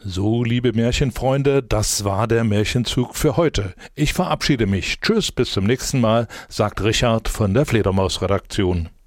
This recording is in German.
So, liebe Märchenfreunde, das war der Märchenzug für heute. Ich verabschiede mich. Tschüss, bis zum nächsten Mal, sagt Richard von der Fledermaus-Redaktion.